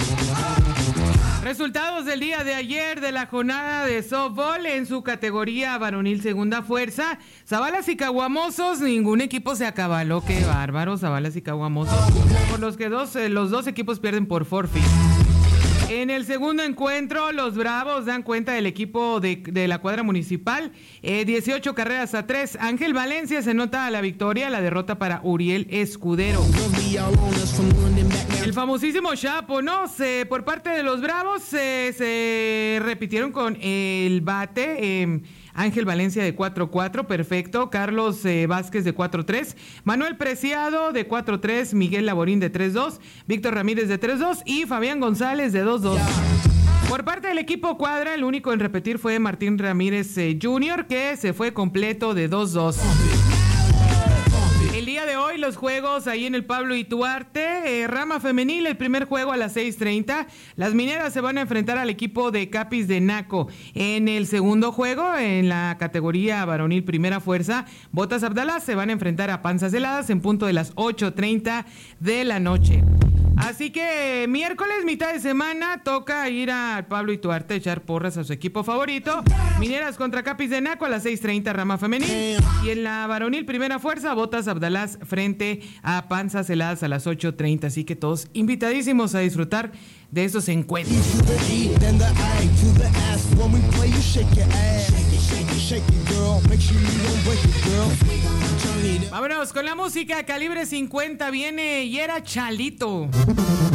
Resultados del día de ayer de la jornada de softball en su categoría varonil segunda fuerza. Zabalas y Caguamosos, ningún equipo se acabaló. Qué bárbaro, Zabalas y Caguamosos. Por los que los dos equipos pierden por forfeit. En el segundo encuentro, los Bravos dan cuenta del equipo de la cuadra municipal. 18 carreras a 3. Ángel Valencia se nota la victoria, la derrota para Uriel Escudero. El famosísimo Chapo, ¿no? Por parte de los Bravos se repitieron con el bate. Ángel Valencia de 4-4, perfecto. Carlos Vázquez de 4-3. Manuel Preciado de 4-3. Miguel Laborín de 3-2. Víctor Ramírez de 3-2. Y Fabián González de 2-2. Por parte del equipo cuadra, el único en repetir fue Martín Ramírez Jr., que se fue completo de 2-2. El día de hoy los juegos ahí en el Pablo Ituarte, rama femenil, el primer juego a las 6:30, las mineras se van a enfrentar al equipo de Capis de Naco. En el segundo juego, en la categoría varonil primera fuerza, Botas Abdalá se van a enfrentar a Panzas Heladas en punto de las 8:30 de la noche. Así que miércoles, mitad de semana, toca ir al Pablo Ituarte a echar porras a su equipo favorito. Mineras contra Capis de Naco a las 6:30, rama femenil. Y en la varonil primera fuerza, Botas Abdalás frente a Panzas Heladas a las 8:30. Así que todos invitadísimos a disfrutar de esos encuentros. Vámonos con la música. Calibre 50 viene y era Chalito.